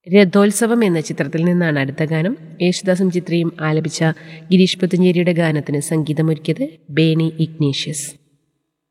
രഥോത്സവം എന്ന ചിത്രത്തിൽ നിന്നാണ് അടുത്ത ഗാനം. യേശുദാസും ചിത്രയും ആലപിച്ച ഗിരീഷ് പുത്തഞ്ചേരിയുടെ ഗാനത്തിന് സംഗീതമൊരുക്കിയത് ബേണി ഇഗ്നേഷ്യസ്.